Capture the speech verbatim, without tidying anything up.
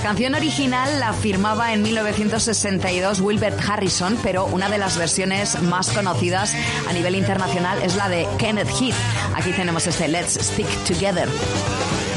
canción original la firmaba en mil novecientos sesenta y dos Wilbert Harrison, pero una de las versiones más conocidas a nivel internacional es la de Kenneth Heath. Aquí tenemos este Let's Stick Together.